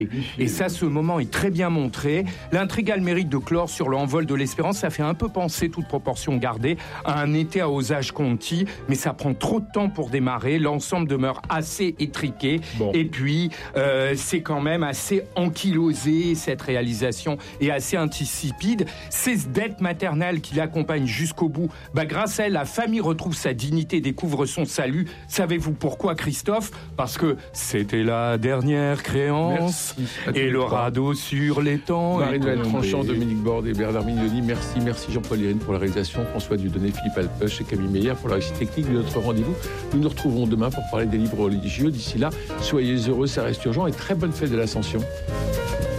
Et ça, ce moment est très bien montré. L'intrigue a le mérite de clore sur l'envol de l'espérance. Ça fait un peu penser, toute proportion gardée, à un été à Osage County, mais ça prend trop de temps pour démarrer. L'ensemble demeure assez étriqué. Bon. Et puis, c'est quand même assez ankylosé, cette réalisation, et assez insipide. Ces dettes maternelles qui l'accompagnent jusqu'au bout, grâce à elle, la famille retrouve sa dignité, découvre son salut. Savez-vous pourquoi, Christophe ? Parce que c'était la dernière créance. Et le radeau sur l'étang. Marie-Noël Tranchant, Dominique Borde et Bernard Mignoni, merci Jean-Paul Irène pour la réalisation, François Dieudonné, Philippe Alpeuch et Camille Meyer pour la réussite technique de notre rendez-vous. Nous nous retrouvons demain pour parler des livres religieux. D'ici là, soyez heureux, ça reste urgent et très bonne fête de l'Ascension.